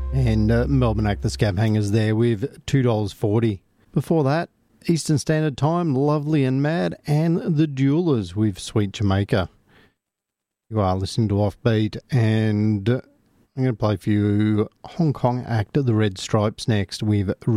And Melbourne Act the Scab Hangers there with $2.40. Before that, Eastern Standard Time, Lovely and Mad, and The Jewelers with Sweet Jamaica. You are listening to Offbeat, and I'm going to play for you Hong Kong actor The Red Stripes next with